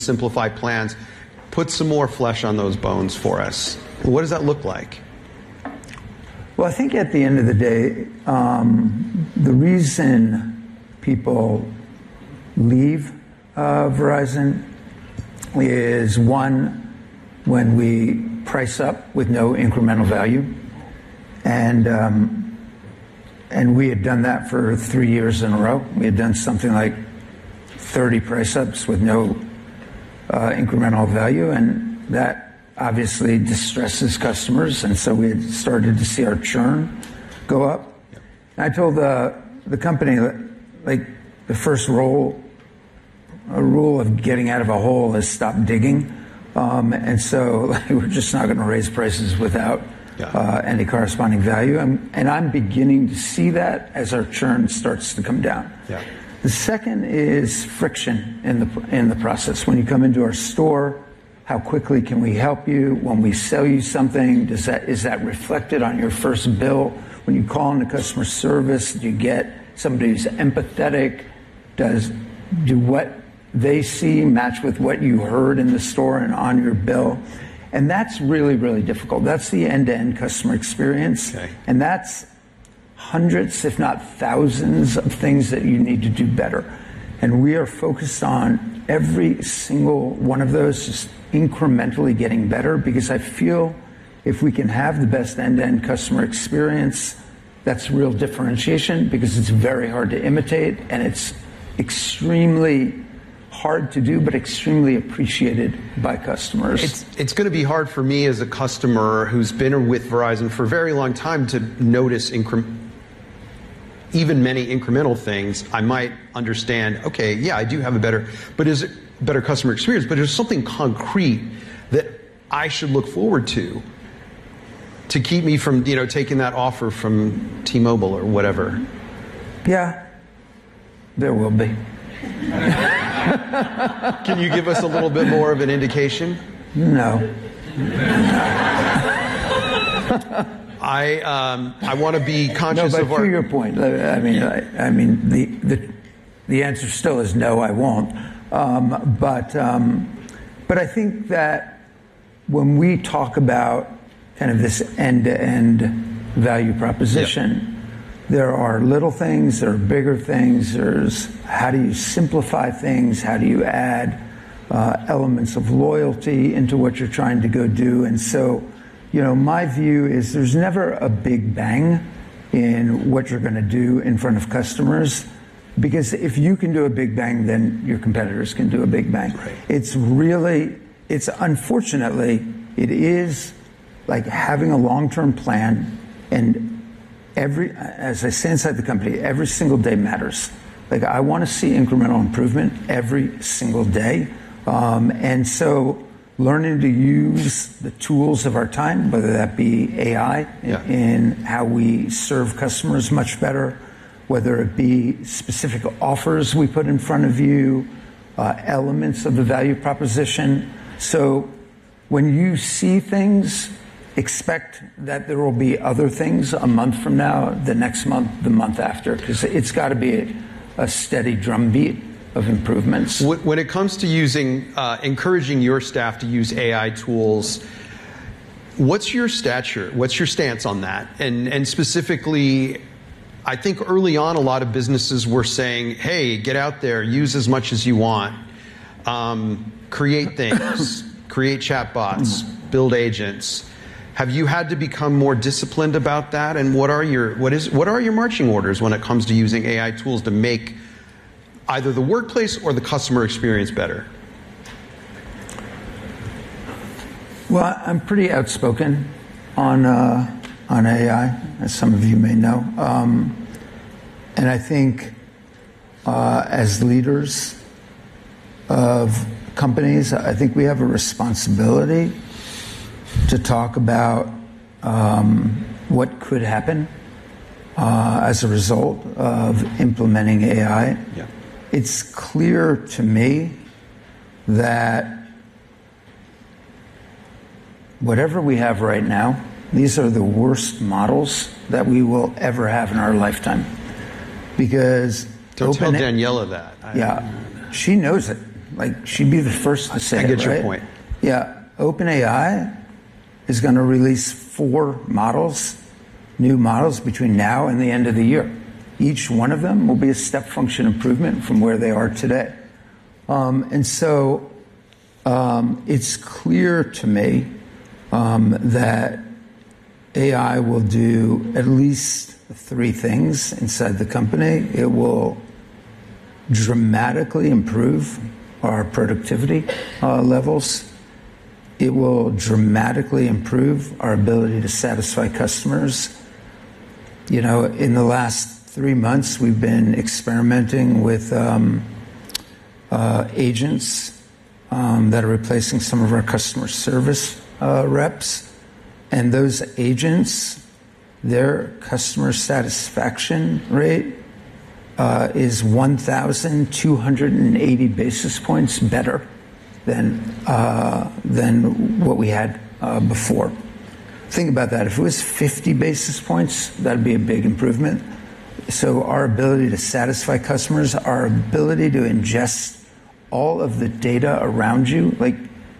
simplify plans. Put some more flesh on those bones for us. What does that look like? Well, I think at the end of the day, the reason people leave Verizon is, one, when we price up with no incremental value, and we had done that for 3 years in a row. We had done something like 30 price ups with no incremental value, and that obviously distresses customers, and so we had started to see our churn go up. And I told the company that, like, the first rule of getting out of a hole is stop digging, and so we're just not going to raise prices without any corresponding value, and I'm beginning to see that as our churn starts to come down. Yeah. The second is friction in the process. When you come into our store, how quickly can we help you? When we sell you something, is that reflected on your first bill? When you call into customer service, do you get somebody who's empathetic? Do what they see match with what you heard in the store and on your bill? And that's really, really difficult. That's the end-to-end customer experience. Okay. And that's hundreds, if not thousands, of things that you need to do better. And we are focused on every single one of those just incrementally getting better, because I feel if we can have the best end-to-end customer experience, that's real differentiation, because it's very hard to imitate, and it's extremely hard to do, but extremely appreciated by customers. It's going to be hard for me as a customer who's been with Verizon for a very long time to notice even many incremental things. I might understand, okay, yeah, I do have a better customer experience, but there's something concrete that I should look forward to keep me from, taking that offer from T-Mobile or whatever. Yeah, there will be. Can you give us a little bit more of an indication? No. I want to be conscious of to your point. I mean, the answer still is no. I won't. But I think that when we talk about kind of this end-to-end value proposition, there are little things, there are bigger things. There's how do you simplify things? How do you add elements of loyalty into what you're trying to go do? And so, my view is there's never a big bang in what you're going to do in front of customers, because if you can do a big bang, then your competitors can do a big bang. Right. Unfortunately, it is like having a long-term plan, and as I say inside the company, every single day matters. Like, I want to see incremental improvement every single day. And so learning to use the tools of our time, whether that be AI in how we serve customers much better, whether it be specific offers we put in front of you, elements of the value proposition. So when you see things, expect that there will be other things a month from now, the next month, the month after, because it's got to be a steady drumbeat of improvements. When it comes to encouraging your staff to use AI tools, what's your stature? What's your stance on that? And specifically, I think early on, a lot of businesses were saying, hey, get out there, use as much as you want, create things, create chatbots, build agents. Have you had to become more disciplined about that? And what are your marching orders when it comes to using AI tools to make either the workplace or the customer experience better? Well, I'm pretty outspoken on AI, as some of you may know, and I think as leaders of companies, I think we have a responsibility to talk about what could happen as a result of implementing AI. Yeah. It's clear to me that whatever we have right now, these are the worst models that we will ever have in our lifetime. Because don't tell Daniela that. Yeah, she knows it. Like, she'd be the first to say I get it, your right? point. Yeah, OpenAI is going to release 4 new models between now and the end of the year. Each one of them will be a step function improvement from where they are today. And so it's clear to me that AI will do at least 3 things inside the company. It will dramatically improve our productivity levels. It will dramatically improve our ability to satisfy customers. You know, in the last 3 months, we've been experimenting with agents that are replacing some of our customer service reps. And those agents, their customer satisfaction rate is 1,280 basis points better than what we had before. Think about that. If it was 50 basis points, that'd be a big improvement. So our ability to satisfy customers, our ability to ingest all of the data around you, like,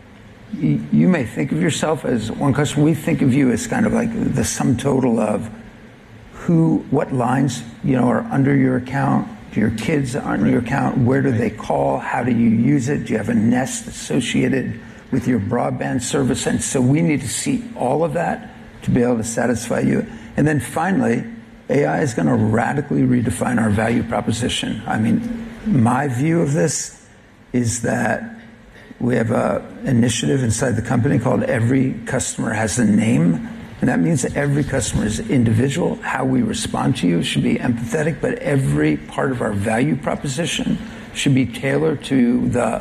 you may think of yourself as one customer. We think of you as kind of like the sum total of what lines, you know, are under your account. Do your kids on your account? Where do they call? How do you use it? Do you have a Nest associated with your broadband service? And so we need to see all of that to be able to satisfy you. And then finally, AI is going to radically redefine our value proposition. I mean, my view of this is that we have an initiative inside the company called Every Customer Has a Name. And that means that every customer is individual. How we respond to you should be empathetic, but every part of our value proposition should be tailored to the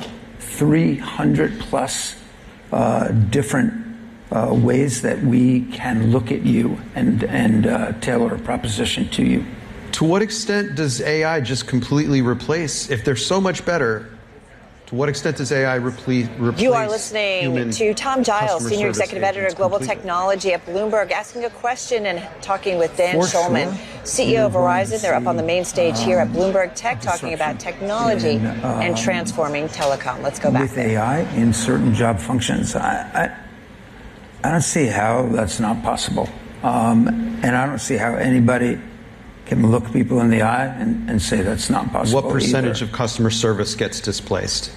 300 plus different ways that we can look at you and tailor a proposition to you. To what extent does AI just completely replace, if they're so much better, to what extent does AI replace You are listening to Tom Giles, Senior Executive Editor of Global Technology at Bloomberg, asking a question and talking with Dan Schulman, CEO of Verizon. They're up on the main stage here at Bloomberg Tech, talking about technology and transforming telecom. Let's go back. With AI in certain job functions, I don't see how that's not possible. And I don't see how anybody can look people in the eye and say that's not possible. What percentage either. of customer service gets displaced?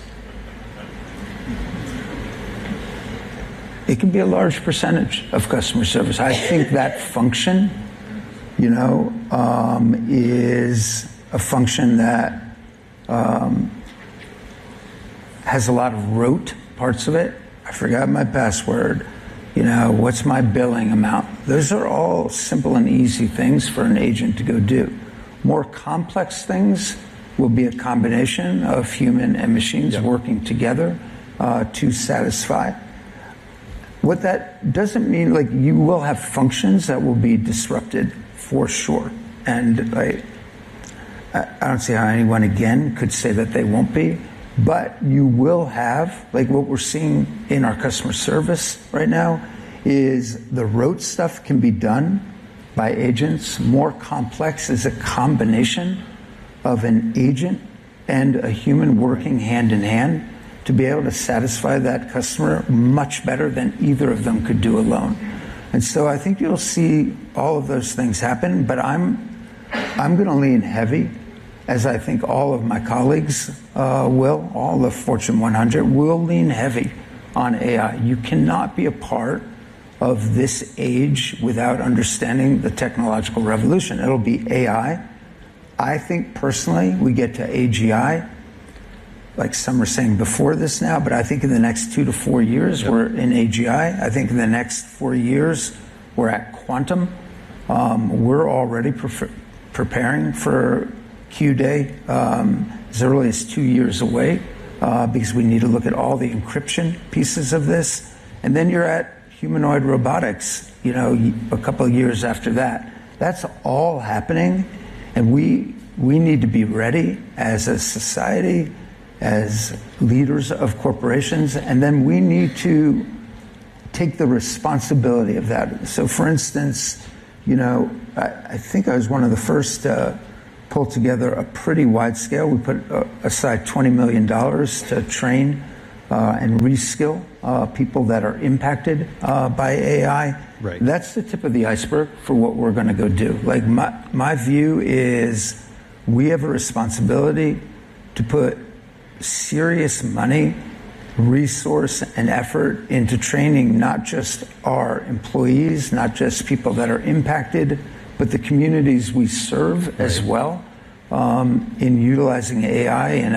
It can be a large percentage of customer service. I think that function, you know, is a function that has a lot of rote parts of it. I forgot my password. You know, what's my billing amount? Those are all simple and easy things for an agent to go do. More complex things will be a combination of human and machines working together to satisfy. What that doesn't mean, like, you will have functions that will be disrupted for sure. And I don't see how anyone, again, could say that they won't be. But you will have, like what we're seeing in our customer service right now, is the rote stuff can be done by agents. More complex is a combination of an agent and a human working hand in hand to be able to satisfy that customer much better than either of them could do alone. And so I think you'll see all of those things happen, but I'm going to lean heavy, as I think all of my colleagues will, all the Fortune 100 will lean heavy on AI. You cannot be a part of this age without understanding the technological revolution. It'll be AI. I think personally we get to AGI, like some are saying before this now, but I think in the next 2 to 4 years we're in AGI. I think in the next 4 years we're at quantum. We're already preparing for Q-Day as early as 2 years away because we need to look at all the encryption pieces of this. And then you're at humanoid robotics, you know, a couple of years after that. That's all happening, and we need to be ready as a society, as leaders of corporations, and then we need to take the responsibility of that. So, for instance, you know, I think I was one of the first pull together a pretty wide scale. We put aside $20 million to train and reskill people that are impacted by AI. Right. That's the tip of the iceberg for what we're going to go do. Like my view is we have a responsibility to put serious money, resource, and effort into training not just our employees, not just people that are impacted, but the communities we serve as well, in utilizing AI in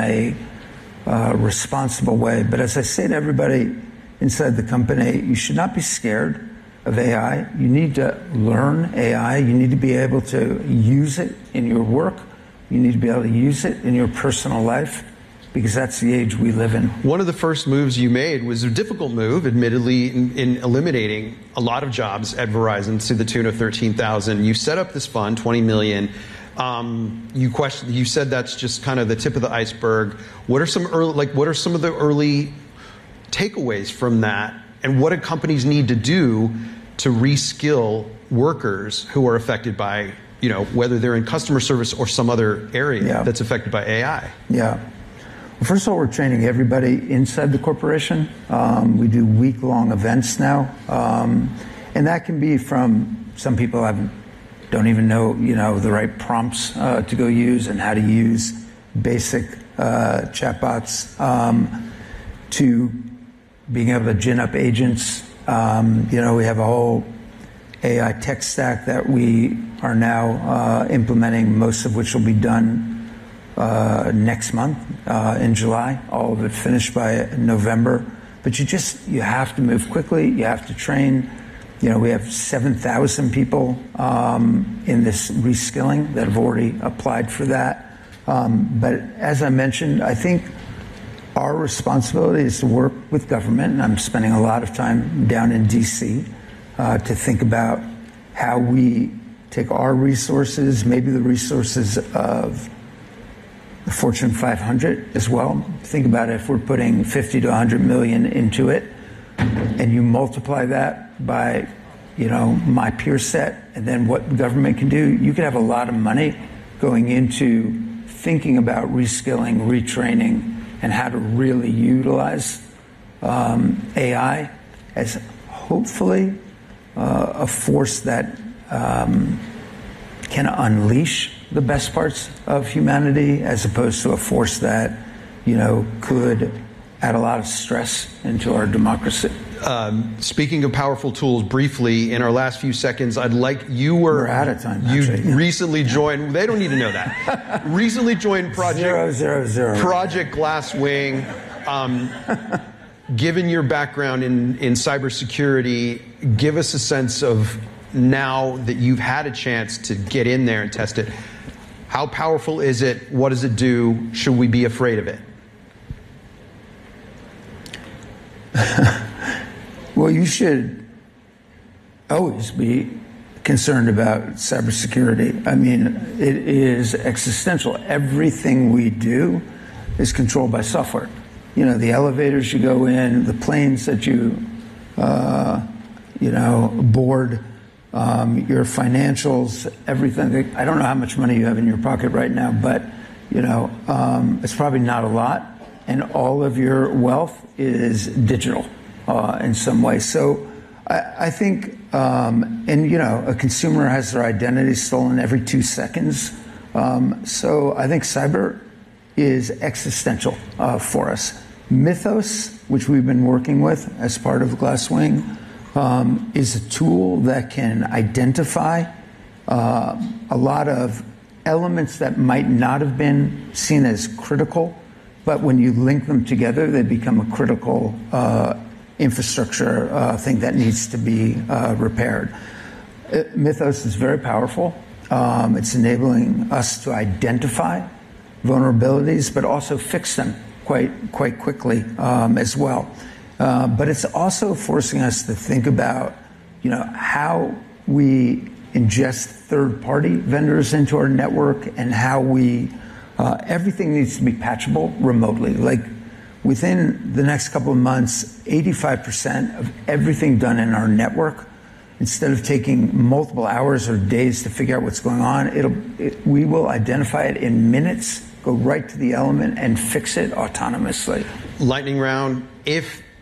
a responsible way. But as I say to everybody inside the company, you should not be scared of AI. You need to learn AI. You need to be able to use it in your work. You need to be able to use it in your personal life, because that's the age we live in. One of the first moves you made was a difficult move, admittedly, in eliminating a lot of jobs at Verizon to the tune of 13,000. You set up this fund, $20 million. You said that's just kind of the tip of the iceberg. What are some of the early takeaways from that, and what do companies need to do to reskill workers who are affected by, whether they're in customer service or some other area that's affected by AI? Yeah. Well, first of all, we're training everybody inside the corporation. We do week-long events now, and that can be from some people don't even know, the right prompts to go use and how to use basic chatbots, to being able to gin up agents. We have a whole AI tech stack that we are now implementing, most of which will be done next month in July, all of it finished by November. But you have to move quickly. You have to train. We have 7,000 people in this reskilling that have already applied for that. But as I mentioned, I think our responsibility is to work with government, and I'm spending a lot of time down in DC to think about how we take our resources, maybe the resources of the Fortune 500 as well. Think about it, if we're putting 50 to 100 million into it, and you multiply that by, my peer set, and then what government can do, you could have a lot of money going into thinking about reskilling, retraining, and how to really utilize AI as hopefully a force that can unleash the best parts of humanity, as opposed to a force that, could add a lot of stress into our democracy. Speaking of powerful tools, briefly, in our last few seconds, we're out of time. Recently joined, they don't need to know that. Recently joined Project 000. Project Glasswing. Given your background in cybersecurity, give us a sense of, now that you've had a chance to get in there and test it, how powerful is it? What does it do? Should we be afraid of it? Well, you should always be concerned about cybersecurity. I mean, it is existential. Everything we do is controlled by software. The elevators you go in, the planes that you, board, your financials, everything. I don't know how much money you have in your pocket right now, but, it's probably not a lot. And all of your wealth is digital in some way. So I think, a consumer has their identity stolen every 2 seconds. So I think cyber is existential for us. Mythos, which we've been working with as part of Glasswing, is a tool that can identify a lot of elements that might not have been seen as critical, but when you link them together, they become a critical infrastructure thing that needs to be repaired. Mythos is very powerful. It's enabling us to identify vulnerabilities, but also fix them quite quickly as well. But it's also forcing us to think about, how we ingest third-party vendors into our network, and how we everything needs to be patchable remotely. Like, within the next couple of months, 85% of everything done in our network instead of taking multiple hours or days to figure out what's going on, we will identify it in minutes, go right to the element and fix it autonomously. Lightning round. If